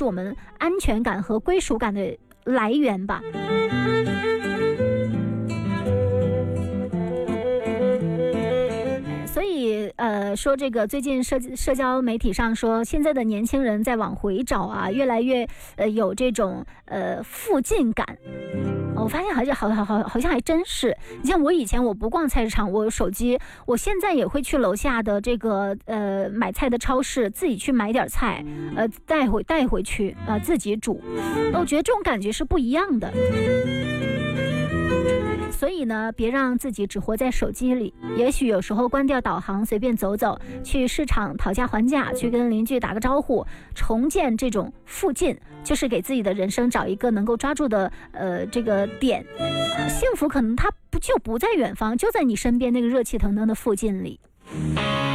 是我们安全感和归属感的来源吧。所以说这个最近社交媒体上说，现在的年轻人在往回找啊，越来越有这种附近感。我发现好像还真是。你像我以前我不逛菜市场，我有手机，我现在也会去楼下的这个买菜的超市自己去买点菜，带回去自己煮。我觉得这种感觉是不一样的。所以呢，别让自己只活在手机里，也许有时候关掉导航，随便走走，去市场讨价还价，去跟邻居打个招呼，重建这种附近，就是给自己的人生找一个能够抓住的这个点。幸福可能它不在远方，就在你身边那个热气腾腾的附近里。